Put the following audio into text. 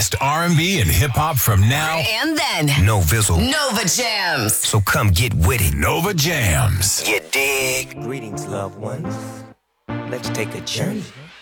best R&B and hip-hop from now and then. No Vizzle. Nova Jams. So come get with it. Nova Jams. You dig? Greetings, loved ones. Let's take a journey.